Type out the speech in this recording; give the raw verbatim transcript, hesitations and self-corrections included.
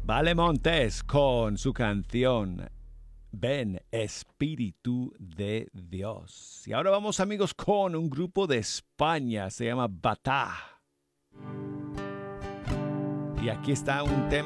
Vale Montes con su canción Ven Espíritu de Dios. Y ahora vamos amigos con un grupo de España, se llama Batá. Y aquí está un tema